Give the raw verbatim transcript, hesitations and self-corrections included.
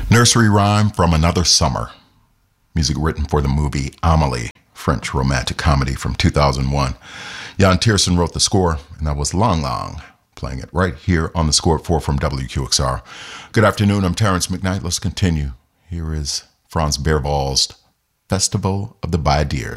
Nursery Rhyme from Another Summer. Music written for the movie Amélie, French romantic comedy from two thousand one. Jan Tiersen wrote the score, and that was Lang Lang, playing it right here on the Score at four from W Q X R. Good afternoon, I'm Terrence McKnight. Let's continue. Here is Frans Berwald's Festival of the Baidier.